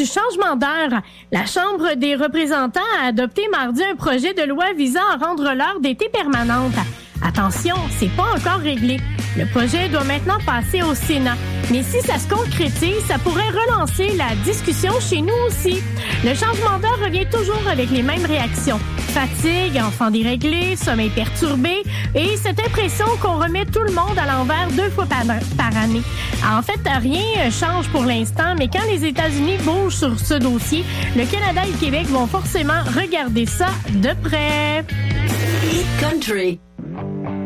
changement d'air. La Chambre des représentants a adopté mardi un projet de loi visant à rendre l'heure d'été permanente. Attention, c'est pas encore réglé. Le projet doit maintenant passer au Sénat. Mais si ça se concrétise, ça pourrait relancer la discussion chez nous aussi. Le changement d'heure revient toujours avec les mêmes réactions. Fatigue, enfants déréglés, sommeil perturbé et cette impression qu'on remet tout le monde à l'envers 2 fois par année. En fait, rien change pour l'instant, mais quand les États-Unis bougent sur ce dossier, le Canada et le Québec vont forcément regarder ça de près. Hit Country.